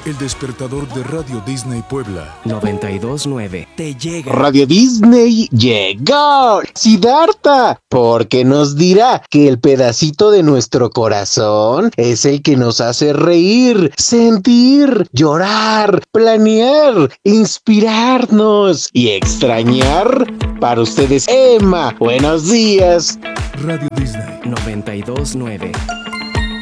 El despertador de Radio Disney Puebla 92.9 te llega. Radio Disney llegó, Siddhartha, porque nos dirá que el pedacito de nuestro corazón es el que nos hace reír, sentir, llorar, planear, inspirarnos y extrañar. Para ustedes, Emma, buenos días. Radio Disney 92.9